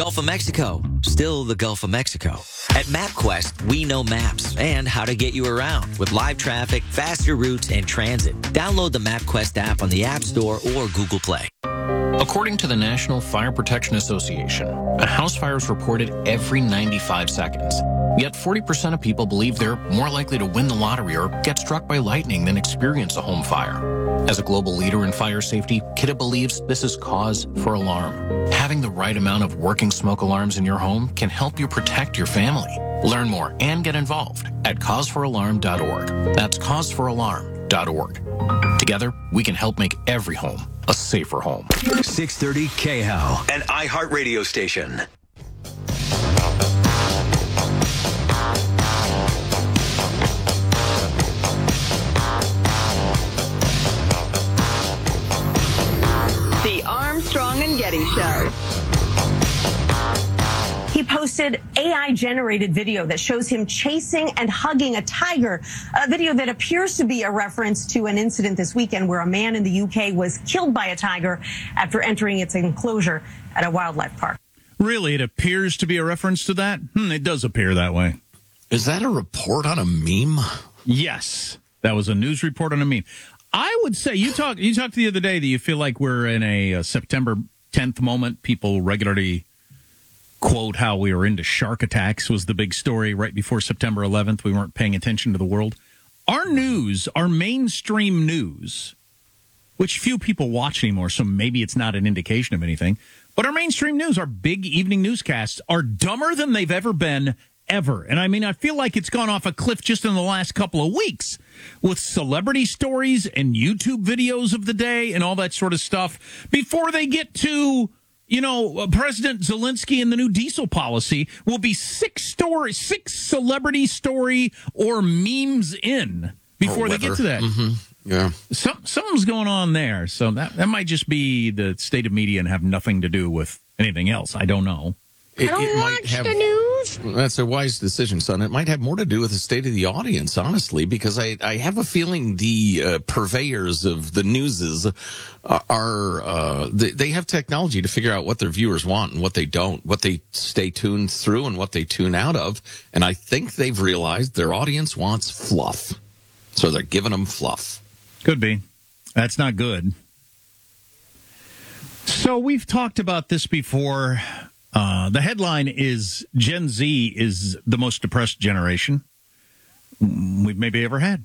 Gulf of Mexico, still the Gulf of Mexico. At MapQuest, we know maps and how to get you around with live traffic, faster routes, and transit. Download the MapQuest app on the App Store or Google Play. According to the National Fire Protection Association, a house fire is reported every 95 seconds. Yet 40% of people believe they're more likely to win the lottery or get struck by lightning than experience a home fire. As a global leader in fire safety, Kidde believes this is cause for alarm. Having the right amount of working smoke alarms in your home can help you protect your family. Learn more and get involved at causefораlarm.org. That's causefораlarm.org. Together, we can help make every home a safer home. 630 KHOW, an iHeartRadio station. The Armstrong and Getty Show. He posted AI-generated video that shows him chasing and hugging a tiger, a video that appears to be a reference to an incident this weekend where a man in the UK was killed by a tiger after entering its enclosure at a wildlife park. Really, it appears to be a reference to that? It does appear that way. Is that a report on a meme? Yes, that was a news report on a meme. I would say, you talked the other day that you feel like we're in a September 10th moment. People regularly quote how we were into shark attacks was the big story right before September 11th. We weren't paying attention to the world. Our news, our mainstream news, which few people watch anymore, so maybe it's not an indication of anything, but our mainstream news, our big evening newscasts, are dumber than they've ever been, ever. And I mean, I feel like it's gone off a cliff just in the last couple of weeks with celebrity stories and YouTube videos of the day and all that sort of stuff before they get to, President Zelensky and the new diesel policy. Will be six celebrity story or memes in before they get to that. Mm-hmm. Yeah. Something's going on there. So that might just be the state of media and have nothing to do with anything else. I don't know. I don't watch the news. That's a wise decision, son. It might have more to do with the state of the audience, honestly, because I have a feeling the purveyors of the newses they have technology to figure out what their viewers want and what they don't, what they stay tuned through and what they tune out of. And I think they've realized their audience wants fluff. So they're giving them fluff. Could be. That's not good. So we've talked about this before. The headline is Gen Z is the most depressed generation we've maybe ever had.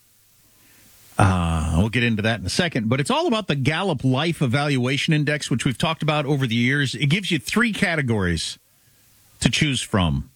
We'll get into that in a second, but it's all about the Gallup Life Evaluation Index, which we've talked about over the years. It gives you 3 categories to choose from.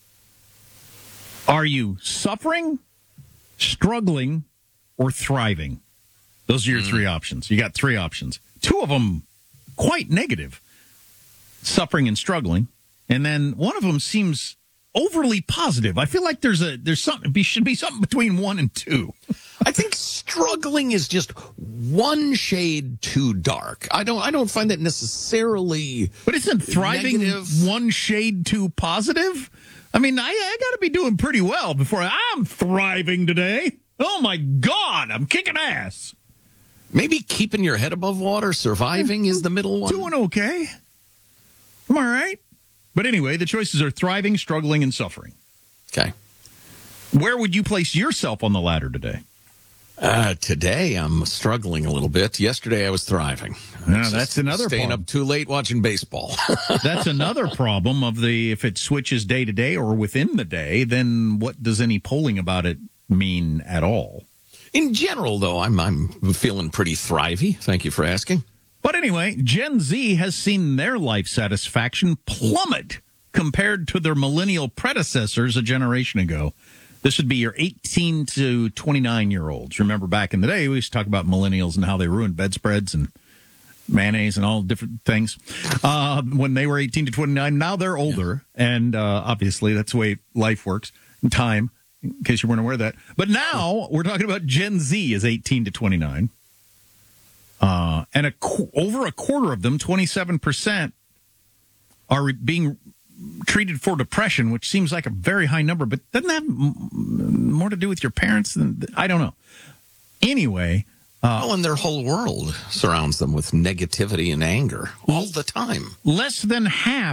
Are you suffering, struggling, or thriving? Those are your 3 options. You got 3 options. 2 of them quite negative. Suffering and struggling, and then one of them seems overly positive. I feel like there's something should be something between 1 and 2. I think struggling is just one shade too dark. I don't find that necessarily. But isn't thriving negative. One shade too positive? I mean, I got to be doing pretty well before I'm thriving today. Oh my God, I'm kicking ass. Maybe keeping your head above water, surviving is the middle one. Doing okay. I'm all right. But anyway, the choices are thriving, struggling, and suffering. Okay. Where would you place yourself on the ladder today? Today, I'm struggling a little bit. Yesterday, I was thriving. That's another staying problem. up too late watching baseball. That's another problem of if it switches day to day or within the day, then what does any polling about it mean at all? In general, though, I'm feeling pretty thrivey. Thank you for asking. But anyway, Gen Z has seen their life satisfaction plummet compared to their millennial predecessors a generation ago. This would be your 18 to 29-year-olds. Remember back in the day, we used to talk about millennials and how they ruined bedspreads and mayonnaise and all different things when they were 18 to 29. Now they're older, and obviously that's the way life works, and time, in case you weren't aware of that. But now we're talking about Gen Z is 18 to 29. And over a quarter of them, 27%, are being treated for depression, which seems like a very high number, but doesn't that have more to do with your parents? I don't know. Anyway. And their whole world surrounds them with negativity and anger all the time. Less than half